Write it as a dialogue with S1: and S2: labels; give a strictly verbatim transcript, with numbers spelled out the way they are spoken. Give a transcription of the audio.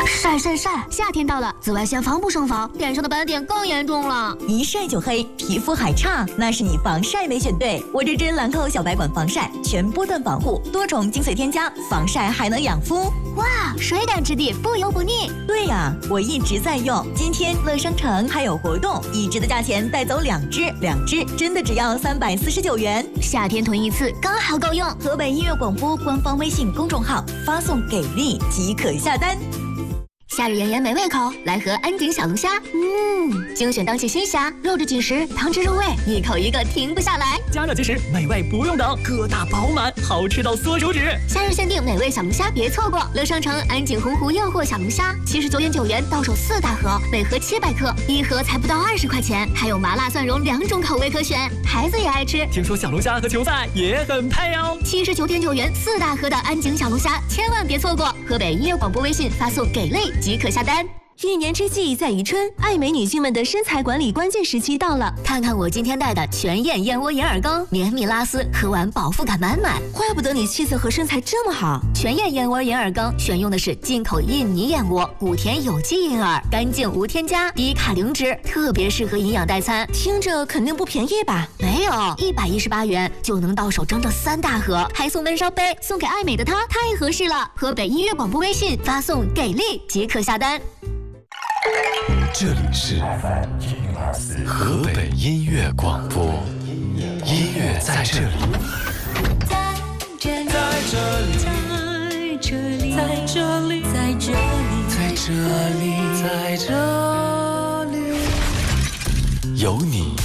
S1: 晒晒晒！夏天到了，紫外线防不胜防，脸上的斑点更严重了。
S2: 一晒就黑，皮肤还差，那是你防晒没选对。我这支兰蔻小白管防晒，全波段防护，多重精粹添加，防晒还能养肤。
S1: 哇，水感质地，不油不腻。
S2: 对呀、啊，我一直在用。今天乐商城还有活动，一支的价钱带走两支，两支真的只要三百四十九元。
S1: 夏天囤一次刚好够用。
S2: 河北音乐广播官方微信公众号发送“给力”即可下单。
S1: 夏日炎炎没胃口，来盒安井小龙虾。嗯，精选当季新虾，肉质紧实，汤汁入味，一口一个停不下来。
S3: 加热即食，美味不用等，个大饱满，好吃到缩手指。
S1: 夏日限定美味小龙虾，别错过！乐商城安井洪湖诱惑小龙虾，七十九点九元到手四大盒，每盒七百克，一盒才不到二十块钱，还有麻辣蒜蓉两种口味可选，孩子也爱吃。
S3: 听说小龙虾和球赛也很配哦。
S1: 七十九点九元四大盒的安井小龙虾，千万别错过！河北音乐广播微信发送“给力”即可下单。
S4: 一年之计在于春，爱美女性们的身材管理关键时期到了。
S1: 看看我今天带的全燕燕窝银耳羹，绵密拉丝，喝完饱腹感满满。
S4: 怪不得你气色和身材这么好。
S1: 全燕燕窝银耳羹选用的是进口印尼燕窝，谷田有机银耳，干净无添加，低卡零脂，特别适合营养代餐。
S4: 听着肯定不便宜吧？
S1: 没有，一百一十八元就能到手整整三大盒，还送温烧杯，送给爱美的她太合适了。河北音乐广播微信发送“给力”即可下单。
S5: 这里是河北音乐广播，音乐在这里，
S6: 在这里，在这里，在这里，在这里，
S5: 在这里，在这里，有你